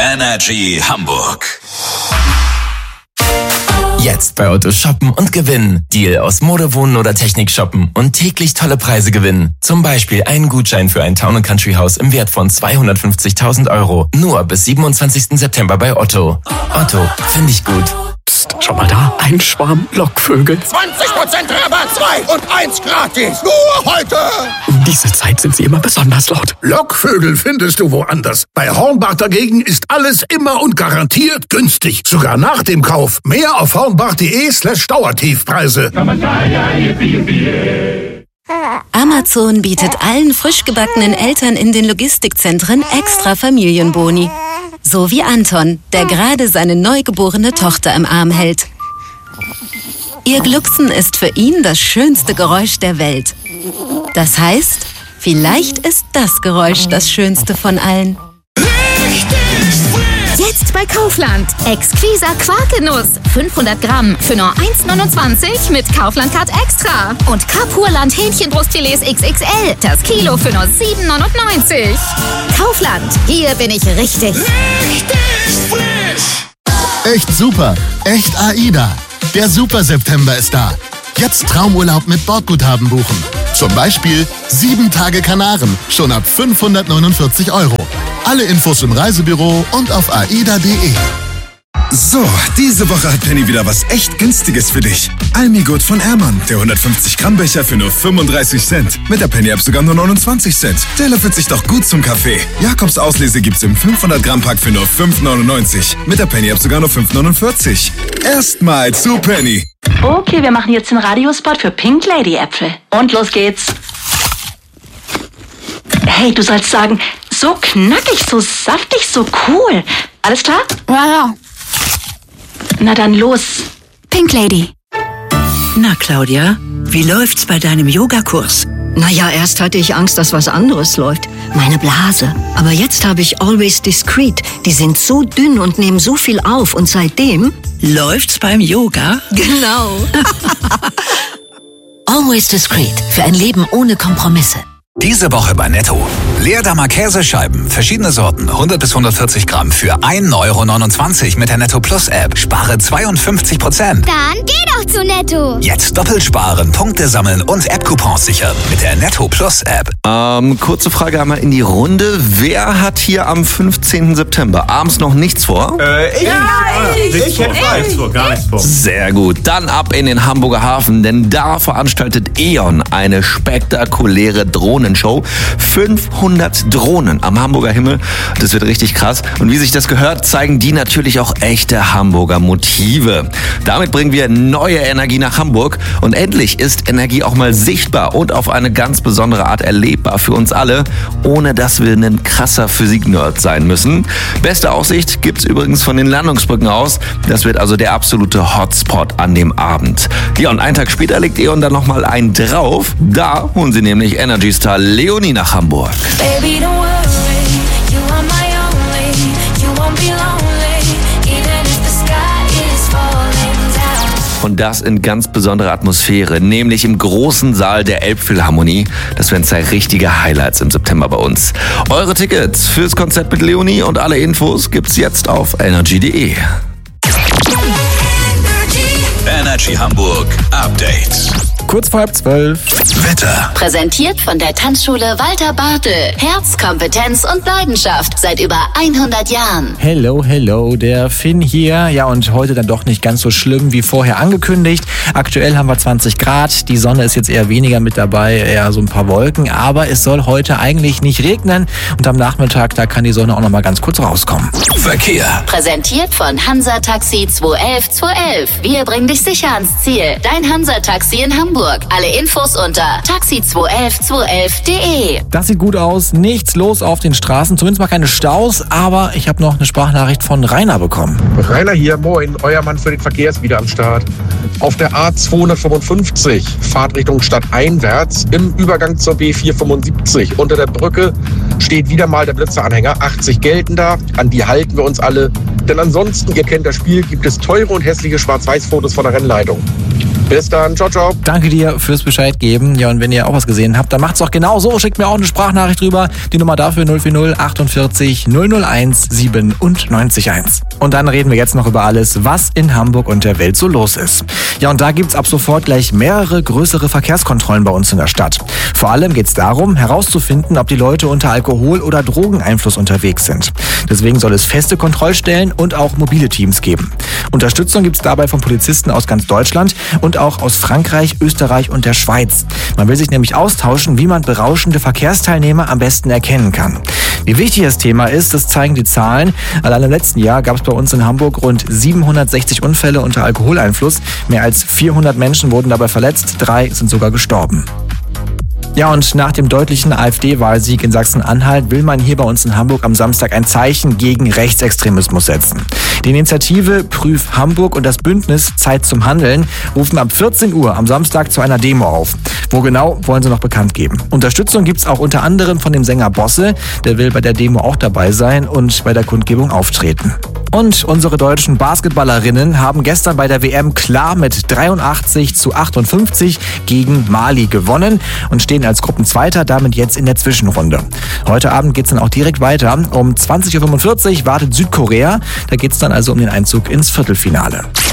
Energy Hamburg. Jetzt bei Otto shoppen und gewinnen. Deal aus Mode, Wohnen oder Technik shoppen und täglich tolle Preise gewinnen. Zum Beispiel einen Gutschein für ein Town & Country Haus im Wert von 250.000 €. Nur bis 27. September bei Otto. Otto, finde ich gut. Psst, schau mal da. Ein Schwarm Lockvögel. 20% Rabatt, 2 und 1 gratis. Nur heute. Um diese Zeit sind sie immer besonders laut. Lockvögel findest du woanders. Bei Hornbach dagegen ist alles immer und garantiert günstig. Sogar nach dem Kauf. Mehr auf hornbach.de/Dauertiefpreise. Amazon bietet allen frisch gebackenen Eltern in den Logistikzentren extra Familienboni. So wie Anton, der gerade seine neugeborene Tochter im Arm hält. Ihr Glucksen ist für ihn das schönste Geräusch der Welt. Das heißt, vielleicht ist das Geräusch das schönste von allen. Jetzt bei Kaufland. Exquiser Quarkenuss. 500 Gramm für nur 1,29 mit Kaufland-Card Extra. Und Kapurland Hähnchenbrustfilets XXL. Das Kilo für nur 7,99. Kaufland. Hier bin ich richtig. Echt super. Echt AIDA. Der Super September ist da. Jetzt Traumurlaub mit Bordguthaben buchen. Zum Beispiel 7 Tage Kanaren, schon ab 549 €. Alle Infos im Reisebüro und auf aida.de. So, diese Woche hat Penny wieder was echt Günstiges für dich. Almigut von Ehrmann, der 150-Gramm-Becher für nur 35 Cent. Mit der Penny-App sogar nur 29 Cent. Der löffelt sich doch gut zum Kaffee. Jakobs Auslese gibt's im 500-Gramm-Pack für nur 5,99. Mit der Penny-App sogar nur 5,49. Erstmal zu Penny. Okay, wir machen jetzt den Radiospot für Pink Lady Äpfel. Und los geht's. Hey, du sollst sagen, so knackig, so saftig, so cool. Alles klar? Ja. Na dann los. Pink Lady. Na, Claudia, wie läuft's bei deinem Yogakurs? Naja, erst hatte ich Angst, dass was anderes läuft. Meine Blase. Aber jetzt habe ich Always Discreet. Die sind so dünn und nehmen so viel auf. Und seitdem... Läuft's beim Yoga? Genau. Always Discreet. Für ein Leben ohne Kompromisse. Diese Woche bei Netto. Leerdammer Käsescheiben, verschiedene Sorten, 100 bis 140 Gramm für 1,29 € mit der Netto Plus App. Spare 52%. Dann geh doch zu Netto. Jetzt doppelt sparen, Punkte sammeln und App-Coupons sichern mit der Netto Plus App. Kurze Frage einmal in die Runde. Wer hat hier am 15. September abends noch nichts vor? Ich hätte gar nichts vor. Sehr gut. Dann ab in den Hamburger Hafen, denn da veranstaltet E.ON eine spektakuläre Drohnenshow. 500 Drohnen am Hamburger Himmel. Das wird richtig krass. Und wie sich das gehört, zeigen die natürlich auch echte Hamburger Motive. Damit bringen wir neue Energie nach Hamburg. Und endlich ist Energie auch mal sichtbar und auf eine ganz besondere Art erlebbar für uns alle, ohne dass wir ein krasser Physik-Nerd sein müssen. Beste Aussicht gibt's übrigens von den Landungsbrücken aus. Das wird also der absolute Hotspot an dem Abend. Ja, und einen Tag später legt E.ON dann nochmal einen drauf. Da holen sie nämlich Energy Star Leonie nach Hamburg. Baby, don't worry, you are my only, you won't be lonely, even if the sky is falling down. Und das in ganz besonderer Atmosphäre, nämlich im großen Saal der Elbphilharmonie. Das wären 2 richtige Highlights im September bei uns. Eure Tickets fürs Konzert mit Leonie und alle Infos gibt's jetzt auf energy.de. Energy Hamburg Update. Kurz vor 11:30. Wetter. Präsentiert von der Tanzschule Walter Bartel. Herz, Kompetenz und Leidenschaft seit über 100 Jahren. Hello, der Finn hier. Ja, und heute dann doch nicht ganz so schlimm wie vorher angekündigt. Aktuell haben wir 20 Grad. Die Sonne ist jetzt eher weniger mit dabei, eher so ein paar Wolken. Aber es soll heute eigentlich nicht regnen. Und am Nachmittag, da kann die Sonne auch noch mal ganz kurz rauskommen. Verkehr. Präsentiert von Hansa Taxi 211 211. Wir bringen dich sicher ans Ziel. Dein Hansa Taxi in Hamburg. Alle Infos unter taxi211211.de. Das sieht gut aus. Nichts los auf den Straßen. Zumindest mal keine Staus. Aber ich habe noch eine Sprachnachricht von Rainer bekommen. Rainer hier, moin. Euer Mann für den Verkehr ist wieder am Start. Auf der A255, Fahrtrichtung stadteinwärts, im Übergang zur B475. Unter der Brücke steht wieder mal der Blitzeranhänger. 80 gelten da. An die halten wir uns alle. Denn ansonsten, ihr kennt das Spiel, gibt es teure und hässliche Schwarz-Weiß-Fotos von der Rennleitung. Bis dann, ciao, ciao. Danke dir fürs Bescheid geben. Ja, und wenn ihr auch was gesehen habt, dann macht's doch genau so. Schickt mir auch eine Sprachnachricht drüber. Die Nummer dafür 040 48 001 97 Und dann reden wir jetzt noch über alles, was in Hamburg und der Welt so los ist. Ja, und da gibt's ab sofort gleich mehrere größere Verkehrskontrollen bei uns in der Stadt. Vor allem geht's darum, herauszufinden, ob die Leute unter Alkohol- oder Drogeneinfluss unterwegs sind. Deswegen soll es feste Kontrollstellen und auch mobile Teams geben. Unterstützung gibt's dabei von Polizisten aus ganz Deutschland und auch aus Frankreich, Österreich und der Schweiz. Man will sich nämlich austauschen, wie man berauschende Verkehrsteilnehmer am besten erkennen kann. Wie wichtig das Thema ist, das zeigen die Zahlen. Allein im letzten Jahr gab es bei uns in Hamburg rund 760 Unfälle unter Alkoholeinfluss. Mehr als 400 Menschen wurden dabei verletzt, 3 sind sogar gestorben. Ja, und nach dem deutlichen AfD-Wahlsieg in Sachsen-Anhalt will man hier bei uns in Hamburg am Samstag ein Zeichen gegen Rechtsextremismus setzen. Die Initiative Prüf Hamburg und das Bündnis Zeit zum Handeln rufen ab 14 Uhr am Samstag zu einer Demo auf. Wo genau, wollen sie noch bekannt geben. Unterstützung gibt's auch unter anderem von dem Sänger Bosse. Der will bei der Demo auch dabei sein und bei der Kundgebung auftreten. Und unsere deutschen Basketballerinnen haben gestern bei der WM klar mit 83-58 gegen Mali gewonnen und stehen als Gruppenzweiter damit jetzt in der Zwischenrunde. Heute Abend geht's dann auch direkt weiter. Um 20:45 Uhr wartet Südkorea. Da geht's dann also um den Einzug ins Viertelfinale.